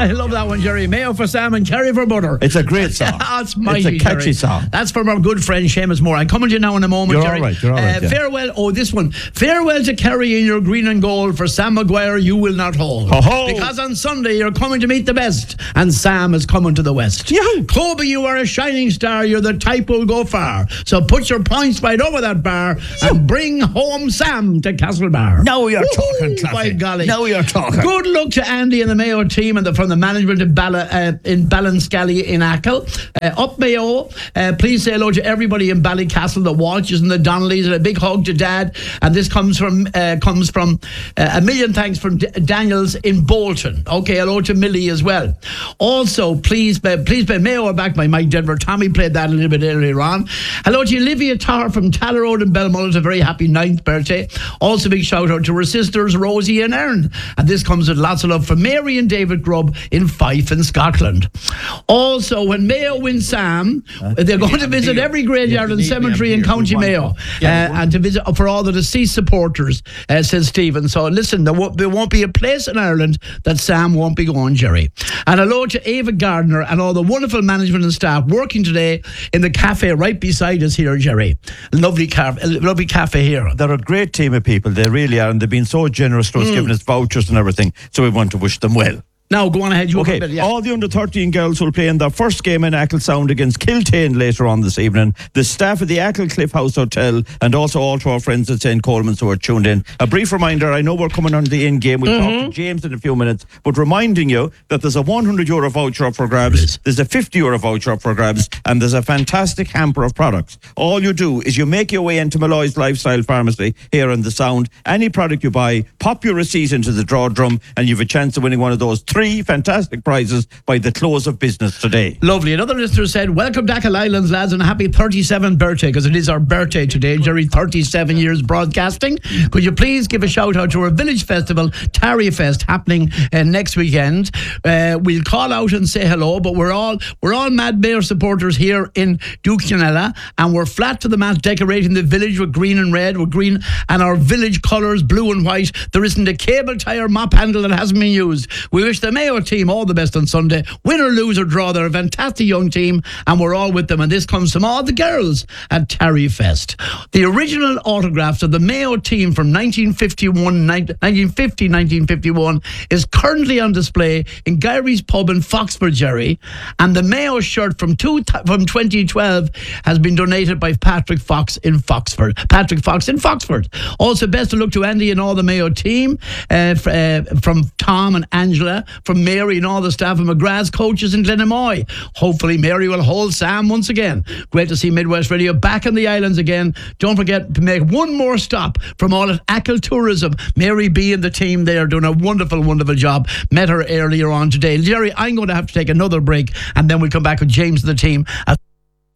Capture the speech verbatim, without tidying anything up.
I love that one, Jerry. Mayo for Sam and Kerry for butter. It's a great song. It's mighty, It's a catchy Jerry. song. That's from our good friend Seamus Moore. I'm coming to you now in a moment, You're Jerry. all right, you're all right, uh, yeah. Farewell. Oh, this one. Farewell to Kerry in your green and gold. For Sam Maguire, you will not hold. Ho-ho. Because on Sunday you're coming to meet the best, and Sam is coming to the west. Yahoo. Kobe, you are a shining star. You're the type who'll go far. So put your points right over that bar and bring home Sam to Castlebar. Now you're Woo-hoo, talking, Claffy. by golly. Now you're talking. Good luck to Andy and the Mayo team and the, from the management in, Balla, uh, in Ballinscally in Achill. Uh, up Mayo, uh, please say hello to everybody in Ballycastle, the Walshes and the Donnellys, and a big hug to Dad. And this comes from uh, comes from uh, a million thanks from D- Daniels in Bolton. Okay, hello to Millie as well. Also, please, uh, please play Mayo are back by Mike Denver. Tommy played that a little bit earlier on. Hello to Olivia Tarr from Taller Road in Belmullet. A very happy ninth birthday. Also, big shout out to her sisters Rosie and Erin. And this comes with lots of love from Mary and David Grubb in Fife in Scotland. Also, when Mayo wins Sam, uh, they're going to visit every graveyard and cemetery in County Mayo, uh, and to visit for all the deceased supporters, uh, says Stephen. So listen, there won't, there won't be a place in Ireland that Sam won't be going, Jerry. And hello to Ava Gardner and all the wonderful management and staff working today in the cafe right beside us here, Jerry. Lovely, car- lovely cafe here. They're a great team of people. They really are, and they've been so generous to us, mm. giving us vouchers and everything. So we want to wish them well. Now, go on ahead. You okay, bit, yeah. All the under thirteen girls will play in their first game in Achill Sound against Kiltane later on this evening. The staff of the Achill Cliff House Hotel, and also all to our friends at Saint Coleman's who are tuned in. A brief reminder, I know we're coming on the end game. We'll mm-hmm. talk to James in a few minutes, but reminding you that there's a one hundred euro voucher up for grabs, there's a fifty euro voucher up for grabs, and there's a fantastic hamper of products. All you do is you make your way into Malloy's Lifestyle Pharmacy here in the Sound. Any product you buy, pop your receipt into the draw drum, and you've a chance of winning one of those three fantastic prizes by the close of business today. Lovely. Another listener said, welcome to Achill Islands, lads, and a happy thirty-seventh birthday, because it is our birthday today, Jerry. thirty-seven years broadcasting. Could you please give a shout out to our village festival, Tarry Fest, happening uh, next weekend. Uh, we'll call out and say hello, but we're all we're all Mad Mayor supporters here in Dukeyanella, and we're flat to the mat decorating the village with green and red, with green and our village colours, blue and white. There isn't a cable tire mop handle that hasn't been used. We wish the Mayo team all the best on Sunday. Win or lose or draw, they're a fantastic young team, and we're all with them. And this comes from all the girls at Tarry Fest. The original autographs of the Mayo team from nineteen fifty-one, nineteen fifty, nineteen fifty-one is currently on display in Gary's Pub in Foxford, Jerry. And the Mayo shirt from two, from twenty twelve has been donated by Patrick Fox in Foxford. Patrick Fox in Foxford. Also, best of luck to Andy and all the Mayo team, uh, f- uh, from Tom and Angela, from Mary and all the staff of McGrath's coaches in Glenamoy. Hopefully Mary will hold Sam once again. Great to see Midwest Radio back in the islands again. Don't forget to make one more stop from all at Achill Tourism. Mary B and the team there are doing a wonderful, wonderful job. Met her earlier on today. Jerry, I'm going to have to take another break, and then we'll come back with James and the team.